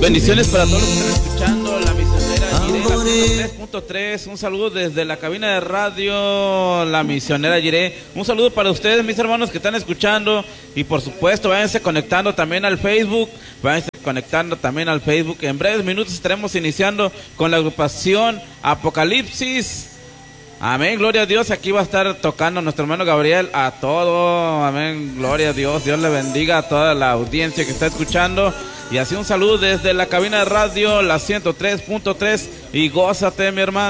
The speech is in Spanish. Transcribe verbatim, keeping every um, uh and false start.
Bendiciones para todos los que están escuchando la misionera Jiré, la ciento tres punto tres. Un saludo desde la cabina de radio La Misionera Jiré. Un saludo para ustedes, mis hermanos que están escuchando. Y por supuesto, váyanse conectando también al Facebook. Váyanse conectando también al Facebook. En breves minutos estaremos iniciando con la agrupación Apocalipsis. Amén, gloria a Dios. Aquí va a estar tocando nuestro hermano Gabriel a todo. Amén, gloria a Dios. Dios le bendiga a toda la audiencia que está escuchando. Y así un saludo desde la cabina de radio, la ciento tres punto tres. Y gózate, mi hermano.